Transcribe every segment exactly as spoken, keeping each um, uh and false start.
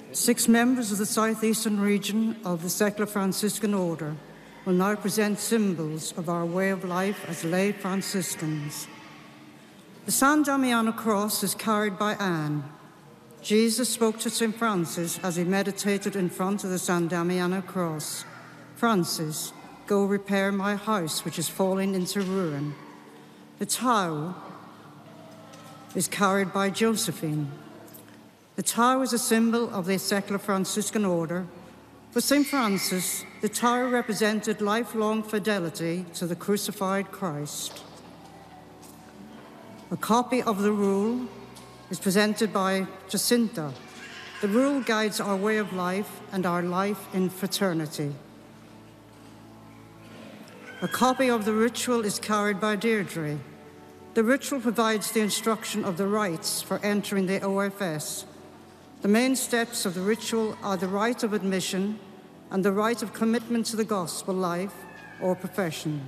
Six members of the southeastern region of the Secular Franciscan Order will now present symbols of our way of life as lay Franciscans. The San Damiano cross is carried by Anne. Jesus spoke to Saint Francis as he meditated in front of the San Damiano cross. "Francis, go repair my house, which is falling into ruin." The tau is carried by Josephine. The tau is a symbol of the Secular Franciscan Order. For Saint Francis, the tau represented lifelong fidelity to the crucified Christ. A copy of the rule is presented by Jacinta. The rule guides our way of life and our life in fraternity. A copy of the ritual is carried by Deirdre. The ritual provides the instruction of the rites for entering the O F S. The main steps of the ritual are the rite of admission and the rite of commitment to the gospel life or profession.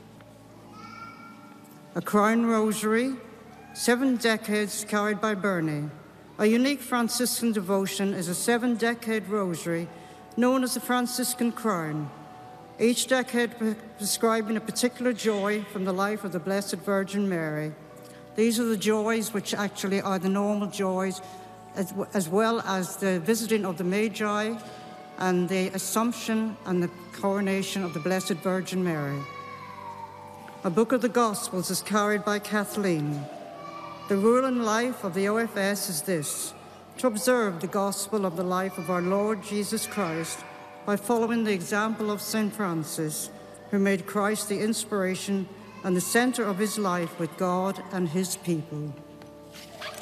A crown rosary, seven decades carried by Bernie. A unique Franciscan devotion is a seven-decade rosary known as the Franciscan crown, each decade prescribing a particular joy from the life of the Blessed Virgin Mary. These are the joys which actually are the normal joys, as, as well as the visiting of the Magi and the Assumption and the coronation of the Blessed Virgin Mary. A book of the Gospels is carried by Kathleen. The rule in life of the O F S is this: to observe the gospel of the life of our Lord Jesus Christ by following the example of Saint Francis, who made Christ the inspiration and the center of his life with God and his people.